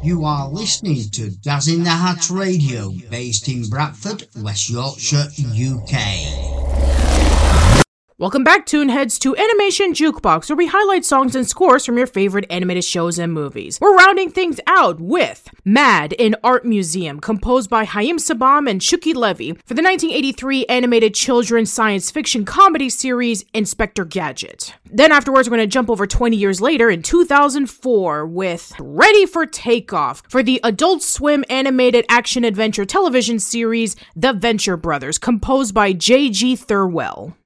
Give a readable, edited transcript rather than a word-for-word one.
You are listening to Daz in the Hat Radio, based in Bradford, West Yorkshire, UK. Welcome back, Toonheads, to Animation Jukebox, where we highlight songs and scores from your favorite animated shows and movies. We're rounding things out with Mad in Art Museum, composed by Haim Sabam and Shuki Levy for the 1983 animated children's science fiction comedy series Inspector Gadget. Then afterwards, we're going to jump over 20 years later in 2004 with Ready for Takeoff for the Adult Swim animated action-adventure television series The Venture Brothers, composed by J.G. Thirlwell.